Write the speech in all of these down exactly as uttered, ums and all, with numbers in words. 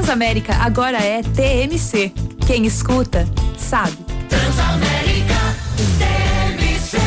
Transamérica agora é T M C. Quem escuta, sabe. Transamérica, T M C.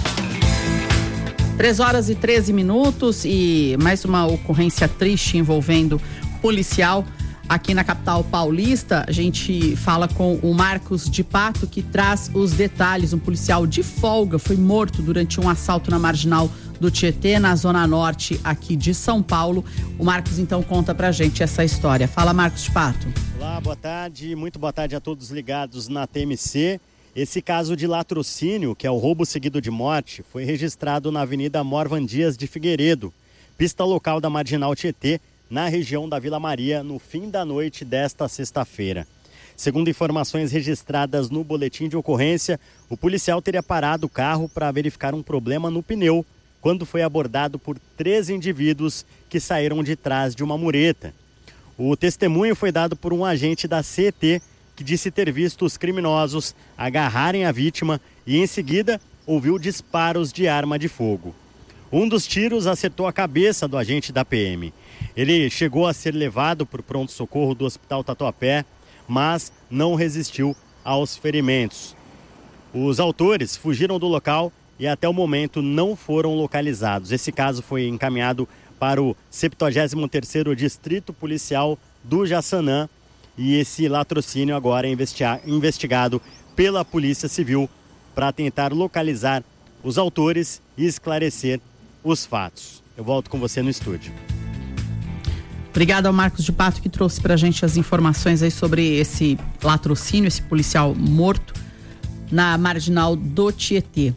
Três horas e treze minutos e mais uma ocorrência triste envolvendo policial aqui na capital paulista. A gente fala com o Marcos de Pato, que traz os detalhes. Um policial de folga foi morto durante um assalto na Marginal do Tietê, na zona norte aqui de São Paulo. O Marcos então conta pra gente essa história. Fala, Marcos de Pato. Olá, boa tarde, muito boa tarde a todos ligados na T M C. Esse caso de latrocínio, que é o roubo seguido de morte, foi registrado na Avenida Morvan Dias de Figueiredo, pista local da Marginal Tietê, na região da Vila Maria, no fim da noite desta sexta-feira. Segundo informações registradas no boletim de ocorrência, o policial teria parado o carro para verificar um problema no pneu, quando foi abordado por três indivíduos que saíram de trás de uma mureta. O testemunho foi dado por um agente da C E T, que disse ter visto os criminosos agarrarem a vítima e, em seguida, ouviu disparos de arma de fogo. Um dos tiros acertou a cabeça do agente da P M. Ele chegou a ser levado para o pronto-socorro do Hospital Tatuapé, mas não resistiu aos ferimentos. Os autores fugiram do local e até o momento não foram localizados. Esse caso foi encaminhado para o septuagésimo terceiro Distrito Policial do Jaçanã e esse latrocínio agora é investigado pela Polícia Civil para tentar localizar os autores e esclarecer os fatos. Eu volto com você no estúdio. Obrigada ao Marcos de Pato, que trouxe pra gente as informações aí sobre esse latrocínio, esse policial morto na Marginal do Tietê.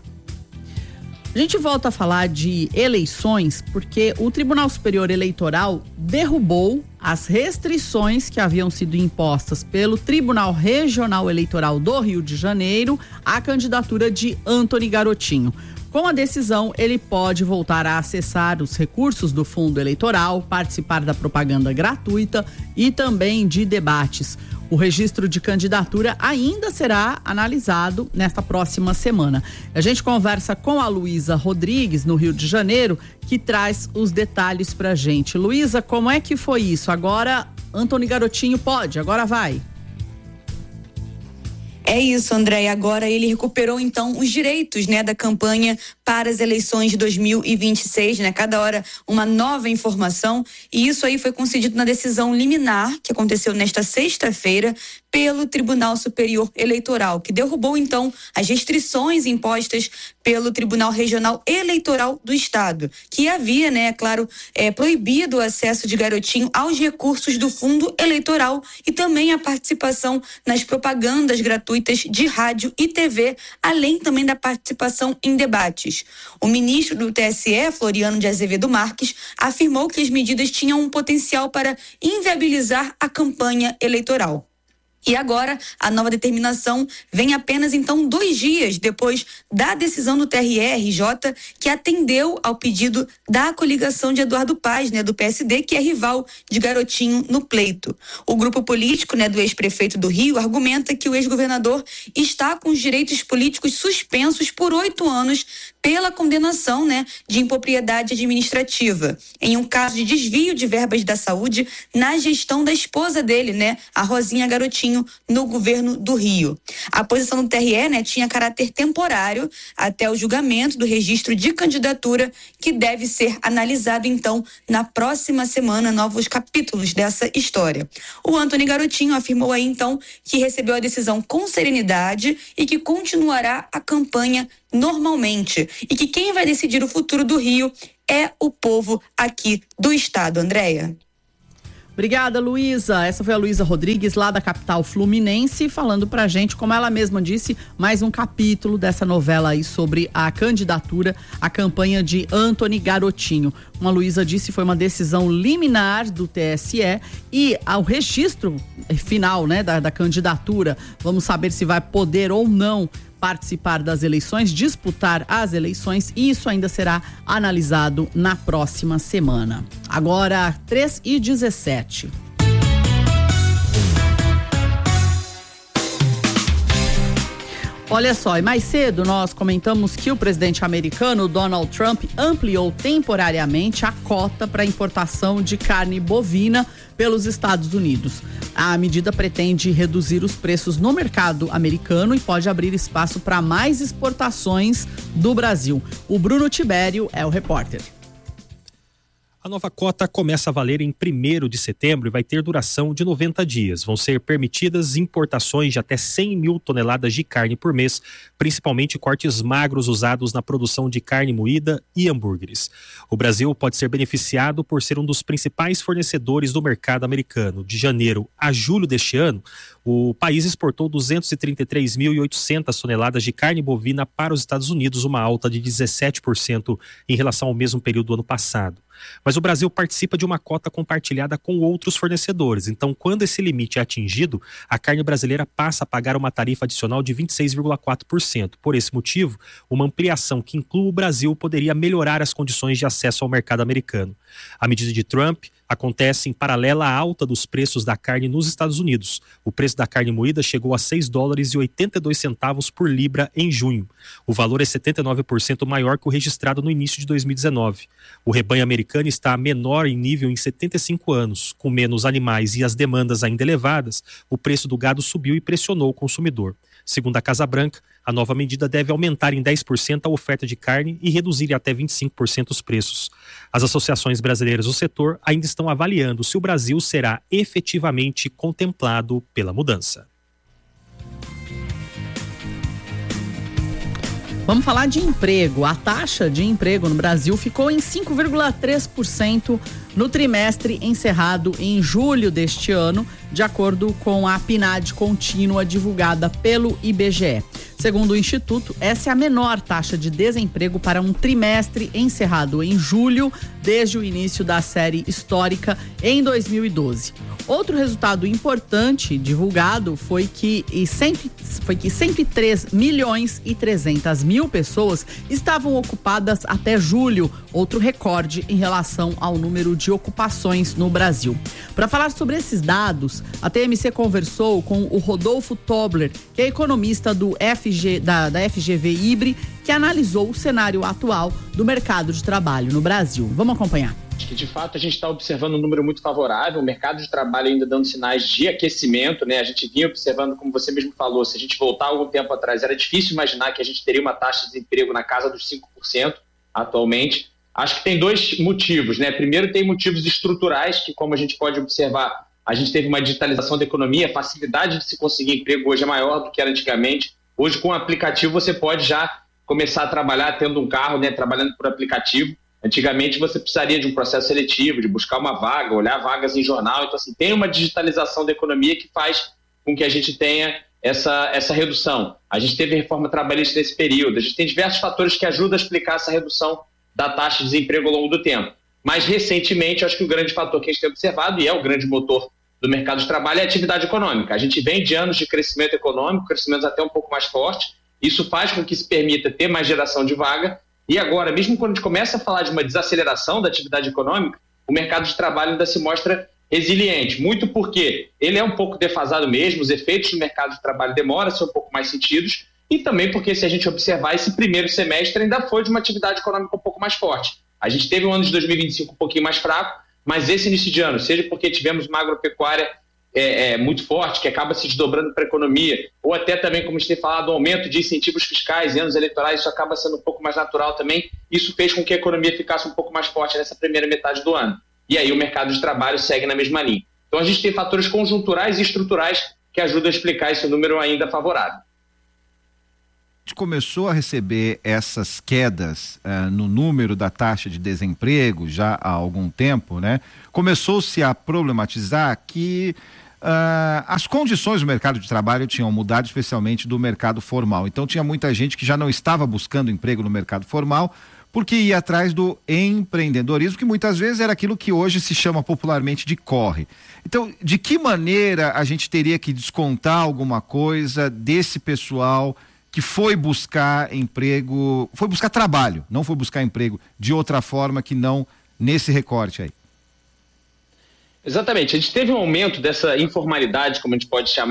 A gente volta a falar de eleições porque o Tribunal Superior Eleitoral derrubou as restrições que haviam sido impostas pelo Tribunal Regional Eleitoral do Rio de Janeiro à candidatura de Antony Garotinho. Com a decisão, ele pode voltar a acessar os recursos do fundo eleitoral, participar da propaganda gratuita e também de debates. O registro de candidatura ainda será analisado nesta próxima semana. A gente conversa com a Luísa Rodrigues, no Rio de Janeiro, que traz os detalhes pra gente. Luísa, como é que foi isso? Agora, Antony Garotinho pode, agora vai. É isso, André. Agora ele recuperou, então, os direitos, né, da campanha para as eleições de dois mil e vinte e seis, né? Cada hora uma nova informação. E isso aí foi concedido na decisão liminar, que aconteceu nesta sexta-feira, pelo Tribunal Superior Eleitoral, que derrubou, então, as restrições impostas pelo Tribunal Regional Eleitoral do Estado, que havia, né, é claro, é, proibido o acesso de Garotinho aos recursos do fundo eleitoral e também a participação nas propagandas gratuitas de rádio e T V, além também da participação em debates. O ministro do T S E, Floriano de Azevedo Marques, afirmou que as medidas tinham um potencial para inviabilizar a campanha eleitoral. E agora, a nova determinação vem apenas, então, dois dias depois da decisão do T R R J, que atendeu ao pedido da coligação de Eduardo Paz, né, do P S D, que é rival de Garotinho no pleito. O grupo político, né, do ex-prefeito do Rio argumenta que o ex-governador está com os direitos políticos suspensos por oito anos pela condenação, né, de impropriedade administrativa, em um caso de desvio de verbas da saúde na gestão da esposa dele, né, a Rosinha Garotinho, no governo do Rio. A posição do T R E, né, tinha caráter temporário até o julgamento do registro de candidatura, que deve ser analisado, então, na próxima semana, novos capítulos dessa história. O Antony Garotinho afirmou aí, então, que recebeu a decisão com serenidade e que continuará a campanha normalmente e que quem vai decidir o futuro do Rio é o povo aqui do estado. Andréia. Obrigada, Luísa. Essa foi a Luísa Rodrigues, lá da capital fluminense, falando pra gente, como ela mesma disse, mais um capítulo dessa novela aí sobre a candidatura, a campanha de Antony Garotinho. Como a Luísa disse, foi uma decisão liminar do T S E e ao registro final, né, da, da candidatura, vamos saber se vai poder ou não participar das eleições, disputar as eleições, e isso ainda será analisado na próxima semana. Agora, três e dezessete. Olha só, e mais cedo nós comentamos que o presidente americano Donald Trump ampliou temporariamente a cota para importação de carne bovina pelos Estados Unidos. A medida pretende reduzir os preços no mercado americano e pode abrir espaço para mais exportações do Brasil. O Bruno Tibério é o repórter. A nova cota começa a valer em primeiro de setembro e vai ter duração de noventa dias. Vão ser permitidas importações de até cem mil toneladas de carne por mês, principalmente cortes magros usados na produção de carne moída e hambúrgueres. O Brasil pode ser beneficiado por ser um dos principais fornecedores do mercado americano. De janeiro a julho deste ano, o país exportou duzentos e trinta e três mil e oitocentas toneladas de carne bovina para os Estados Unidos, uma alta de dezessete por cento em relação ao mesmo período do ano passado. Mas o Brasil participa de uma cota compartilhada com outros fornecedores. Então, quando esse limite é atingido, a carne brasileira passa a pagar uma tarifa adicional de vinte e seis vírgula quatro por cento. Por esse motivo, uma ampliação que inclua o Brasil poderia melhorar as condições de acesso ao mercado americano. A medida de Trump acontece em paralela à alta dos preços da carne nos Estados Unidos. O preço da carne moída chegou a seis dólares e oitenta e dois centavos por libra em junho. O valor é setenta e nove por cento maior que o registrado no início de dois mil e dezenove. O rebanho americano está menor em nível em setenta e cinco anos. Com menos animais e as demandas ainda elevadas, o preço do gado subiu e pressionou o consumidor. Segundo a Casa Branca, a nova medida deve aumentar em dez por cento a oferta de carne e reduzir até vinte e cinco por cento os preços. As associações brasileiras do setor ainda estão avaliando se o Brasil será efetivamente contemplado pela mudança. Vamos falar de emprego. A taxa de emprego no Brasil ficou em cinco vírgula três por cento no trimestre encerrado em julho deste ano, de acordo com a P N A D contínua divulgada pelo I B G E. Segundo o Instituto, essa é a menor taxa de desemprego para um trimestre encerrado em julho, desde o início da série histórica em dois mil e doze. Outro resultado importante divulgado foi que, cento, foi que cento e três milhões e trezentas mil pessoas estavam ocupadas até julho, outro recorde em relação ao número de ocupações no Brasil. Para falar sobre esses dados, a T M C conversou com o Rodolfo Tobler, que é economista do F G, da, da F G V Ibre, que analisou o cenário atual do mercado de trabalho no Brasil. Vamos acompanhar. Acho que, de fato, a gente está observando um número muito favorável, o mercado de trabalho ainda dando sinais de aquecimento, né? A gente vinha observando, como você mesmo falou, se a gente voltar algum tempo atrás, era difícil imaginar que a gente teria uma taxa de desemprego na casa dos cinco por cento atualmente. Acho que tem dois motivos, né? Primeiro, tem motivos estruturais, que, como a gente pode observar, a gente teve uma digitalização da economia, a facilidade de se conseguir emprego hoje é maior do que era antigamente. Hoje, com o aplicativo, você pode já começar a trabalhar tendo um carro, né? Trabalhando por aplicativo. Antigamente você precisaria de um processo seletivo, de buscar uma vaga, olhar vagas em jornal. Então, assim, tem uma digitalização da economia que faz com que a gente tenha essa, essa redução. A gente teve reforma trabalhista nesse período. A gente tem diversos fatores que ajudam a explicar essa redução da taxa de desemprego ao longo do tempo. Mas, recentemente, acho que o grande fator que a gente tem observado, e é o grande motor do mercado de trabalho, é a atividade econômica. A gente vem de anos de crescimento econômico, crescimento até um pouco mais forte. Isso faz com que se permita ter mais geração de vaga. E agora, mesmo quando a gente começa a falar de uma desaceleração da atividade econômica, o mercado de trabalho ainda se mostra resiliente, muito porque ele é um pouco defasado mesmo, os efeitos do mercado de trabalho demoram a ser um pouco mais sentidos, e também porque, se a gente observar, esse primeiro semestre ainda foi de uma atividade econômica um pouco mais forte. A gente teve um ano de dois mil e vinte e cinco um pouquinho mais fraco, mas esse início de ano, seja porque tivemos uma agropecuária É, é, muito forte, que acaba se desdobrando para a economia, ou até também, como a gente tem falado, o aumento de incentivos fiscais em anos eleitorais, isso acaba sendo um pouco mais natural também. Isso fez com que a economia ficasse um pouco mais forte nessa primeira metade do ano. E aí o mercado de trabalho segue na mesma linha. Então a gente tem fatores conjunturais e estruturais que ajudam a explicar esse número ainda favorável. A gente começou a receber essas quedas uh, no número da taxa de desemprego já há algum tempo, né? Começou-se a problematizar que Uh, as condições do mercado de trabalho tinham mudado, especialmente do mercado formal. Então tinha muita gente que já não estava buscando emprego no mercado formal porque ia atrás do empreendedorismo, que muitas vezes era aquilo que hoje se chama popularmente de corre. Então, de que maneira a gente teria que descontar alguma coisa desse pessoal que foi buscar emprego, foi buscar trabalho, não foi buscar emprego de outra forma que não nesse recorte aí? Exatamente, a gente teve um aumento dessa informalidade, como a gente pode chamar,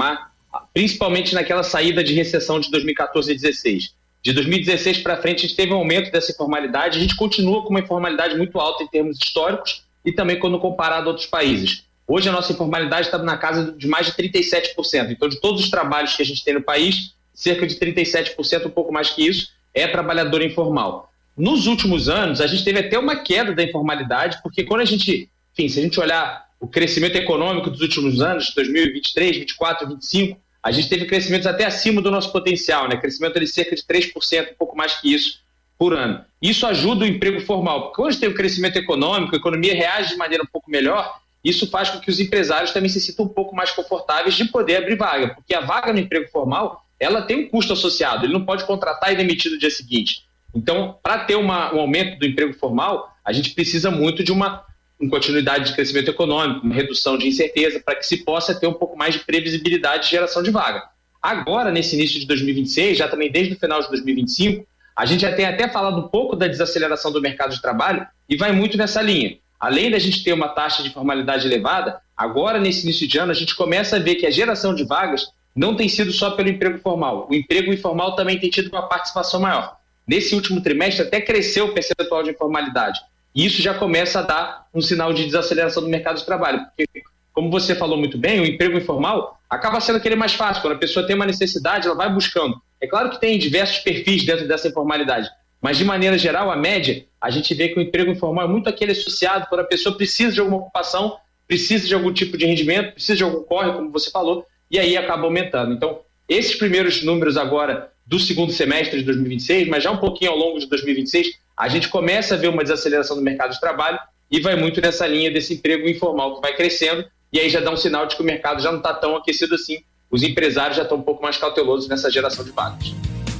principalmente naquela saída de recessão de dois mil e quatorze e dois mil e dezesseis. De dois mil e dezesseis para frente, a gente teve um aumento dessa informalidade, a gente continua com uma informalidade muito alta em termos históricos e também quando comparado a outros países. Hoje a nossa informalidade está na casa de mais de trinta e sete por cento. Então, de todos os trabalhos que a gente tem no país, cerca de trinta e sete por cento, um pouco mais que isso, é trabalhador informal. Nos últimos anos, a gente teve até uma queda da informalidade, porque quando a gente, enfim, se a gente olhar o crescimento econômico dos últimos anos, dois mil e vinte e três, vinte e quatro, vinte e cinco, a gente teve crescimentos até acima do nosso potencial, né? Crescimento de cerca de três por cento, um pouco mais que isso, por ano. Isso ajuda o emprego formal, porque quando a gente tem um crescimento econômico, a economia reage de maneira um pouco melhor, isso faz com que os empresários também se sintam um pouco mais confortáveis de poder abrir vaga, porque a vaga no emprego formal, ela tem um custo associado, ele não pode contratar e demitir no dia seguinte. Então, para ter uma, um aumento do emprego formal, a gente precisa muito de uma, uma continuidade de crescimento econômico, uma redução de incerteza, para que se possa ter um pouco mais de previsibilidade de geração de vaga. Agora, nesse início de dois mil e vinte e seis, já também desde o final de dois mil e vinte e cinco, a gente já tem até falado um pouco da desaceleração do mercado de trabalho e vai muito nessa linha. Além da gente ter uma taxa de informalidade elevada, agora, nesse início de ano, a gente começa a ver que a geração de vagas não tem sido só pelo emprego formal. O emprego informal também tem tido uma participação maior. Nesse último trimestre, até cresceu o percentual de informalidade. E isso já começa a dar um sinal de desaceleração do mercado de trabalho. Porque, como você falou muito bem, o emprego informal acaba sendo aquele mais fácil. Quando a pessoa tem uma necessidade, ela vai buscando. É claro que tem diversos perfis dentro dessa informalidade. Mas, de maneira geral, a média, a gente vê que o emprego informal é muito aquele associado quando a pessoa precisa de alguma ocupação, precisa de algum tipo de rendimento, precisa de algum corre, como você falou, e aí acaba aumentando. Então, esses primeiros números agora do segundo semestre de dois mil e vinte e seis, mas já um pouquinho ao longo de dois mil e vinte e seis, a gente começa a ver uma desaceleração do mercado de trabalho e vai muito nessa linha desse emprego informal que vai crescendo, e aí já dá um sinal de que o mercado já não está tão aquecido assim, os empresários já estão um pouco mais cautelosos nessa geração de vagas.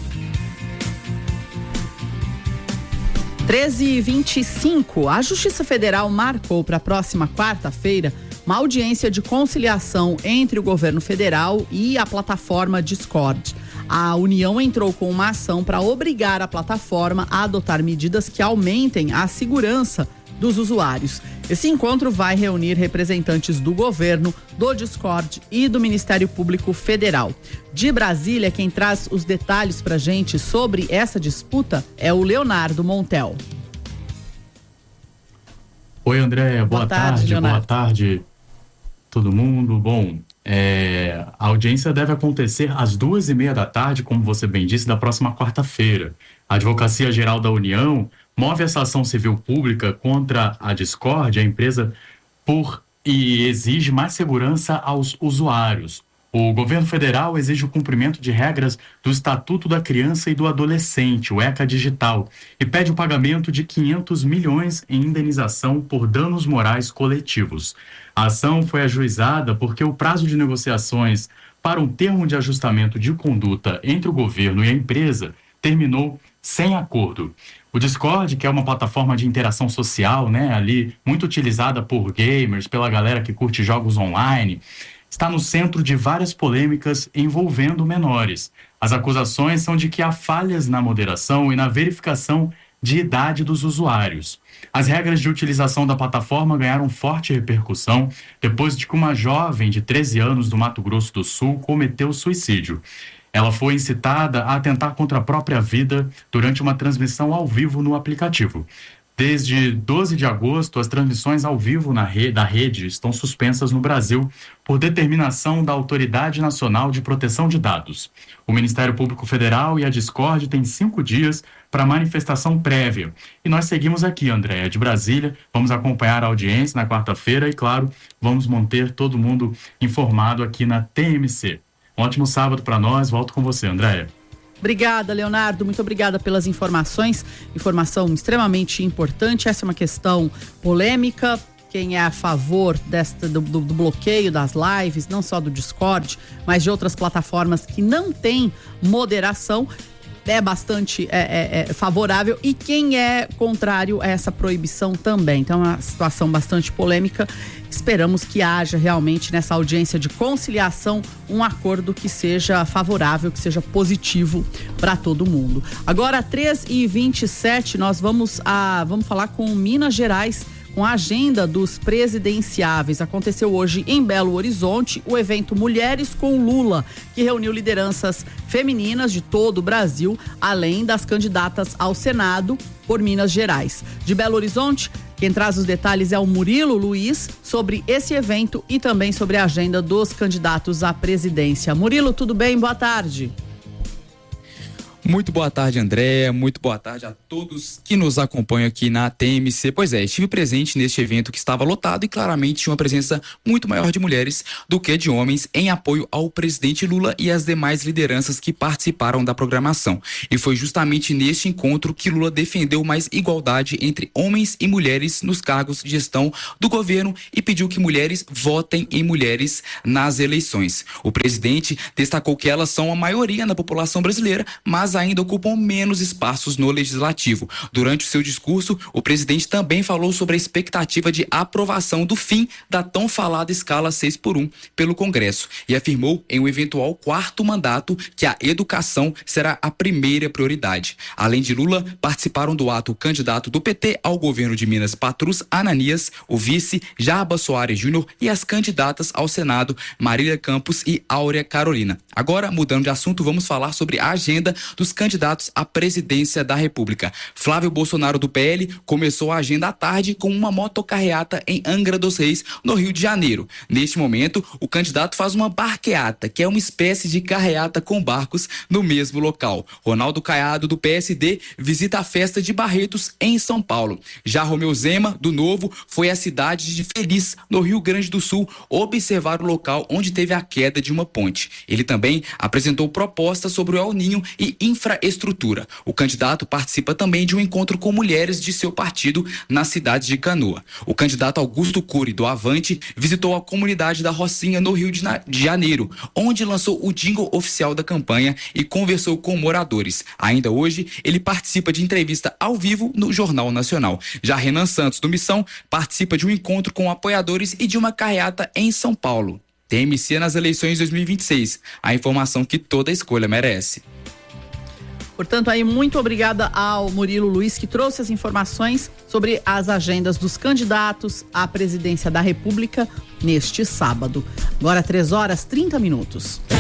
treze e vinte e cinco, a Justiça Federal marcou para a próxima quarta-feira uma audiência de conciliação entre o governo federal e a plataforma Discord. A União entrou com uma ação para obrigar a plataforma a adotar medidas que aumentem a segurança dos usuários. Esse encontro vai reunir representantes do governo, do Discord e do Ministério Público Federal. De Brasília, quem traz os detalhes para a gente sobre essa disputa é o Leonardo Montel. Oi, André, boa, boa tarde, tarde boa tarde todo mundo. Bom, é, a audiência deve acontecer às duas e meia da tarde, como você bem disse, da próxima quarta-feira. A Advocacia Geral da União move essa ação civil pública contra a Discord, a empresa, por e exige mais segurança aos usuários. O governo federal exige o cumprimento de regras do Estatuto da Criança e do Adolescente, o ECA Digital, e pede o pagamento de quinhentos milhões em indenização por danos morais coletivos. A ação foi ajuizada porque o prazo de negociações para um termo de ajustamento de conduta entre o governo e a empresa terminou sem acordo. O Discord, que é uma plataforma de interação social, né, ali muito utilizada por gamers, pela galera que curte jogos online, está no centro de várias polêmicas envolvendo menores. As acusações são de que há falhas na moderação e na verificação de idade dos usuários. As regras de utilização da plataforma ganharam forte repercussão depois de que uma jovem de treze anos do Mato Grosso do Sul cometeu suicídio. Ela foi incitada a atentar contra a própria vida durante uma transmissão ao vivo no aplicativo. Desde doze de agosto, as transmissões ao vivo na rede, da rede estão suspensas no Brasil por determinação da Autoridade Nacional de Proteção de Dados. O Ministério Público Federal e a Discord têm cinco dias para manifestação prévia. E nós seguimos aqui, Andréia, de Brasília. Vamos acompanhar a audiência na quarta-feira e, claro, vamos manter todo mundo informado aqui na T M C. Um ótimo sábado para nós. Volto com você, Andréia. Obrigada, Leonardo. Muito obrigada pelas informações. Informação extremamente importante. Essa é uma questão polêmica. Quem é a favor desta, do, do, do bloqueio das lives, não só do Discord, mas de outras plataformas que não têm moderação, é bastante é, é, é favorável. E quem é contrário a essa proibição também. Então é uma situação bastante polêmica. Esperamos que haja realmente nessa audiência de conciliação um acordo que seja favorável, que seja positivo para todo mundo. Agora, três e vinte e sete, nós vamos, a, vamos falar com Minas Gerais, com a agenda dos presidenciáveis. Aconteceu hoje em Belo Horizonte o evento Mulheres com Lula, que reuniu lideranças femininas de todo o Brasil, além das candidatas ao Senado por Minas Gerais. De Belo Horizonte, quem traz os detalhes é o Murilo Luiz sobre esse evento e também sobre a agenda dos candidatos à presidência. Murilo, tudo bem? Boa tarde. Muito boa tarde, Andréa. Muito boa tarde a todos que nos acompanham aqui na T M C. Pois é, estive presente neste evento que estava lotado e claramente tinha uma presença muito maior de mulheres do que de homens em apoio ao presidente Lula e às demais lideranças que participaram da programação. E foi justamente neste encontro que Lula defendeu mais igualdade entre homens e mulheres nos cargos de gestão do governo e pediu que mulheres votem em mulheres nas eleições. O presidente destacou que elas são a maioria na população brasileira, mas ainda ocupam menos espaços no legislativo. Durante o seu discurso, o presidente também falou sobre a expectativa de aprovação do fim da tão falada escala seis por um pelo Congresso e afirmou em um eventual quarto mandato que a educação será a primeira prioridade. Além de Lula, participaram do ato o candidato do P T ao governo de Minas, Patrus Ananias, o vice Jarbas Soares Júnior e as candidatas ao Senado, Marília Campos e Áurea Carolina. Agora, mudando de assunto, vamos falar sobre a agenda dos candidatos à presidência da República. Flávio Bolsonaro, do P L, começou a agenda à tarde com uma motocarreata em Angra dos Reis, no Rio de Janeiro. Neste momento, o candidato faz uma barqueata, que é uma espécie de carreata com barcos no mesmo local. Ronaldo Caiado, do P S D, visita a festa de Barretos, em São Paulo. Já Romeu Zema, do Novo, foi à cidade de Feliz, no Rio Grande do Sul, observar o local onde teve a queda de uma ponte. Ele também apresentou propostas sobre o El Ninho e infraestrutura. O candidato participa também de um encontro com mulheres de seu partido na cidade de Canoa. O candidato Augusto Cury, do Avante, visitou a comunidade da Rocinha, no Rio de Janeiro, onde lançou o jingle oficial da campanha e conversou com moradores. Ainda hoje, ele participa de entrevista ao vivo no Jornal Nacional. Já Renan Santos, do Missão, participa de um encontro com apoiadores e de uma carreata em São Paulo. T M C nas eleições dois mil e vinte e seis. A informação que toda escolha merece. Portanto, aí, muito obrigada ao Murilo Luiz, que trouxe as informações sobre as agendas dos candidatos à presidência da República neste sábado. Agora, três horas e trinta minutos.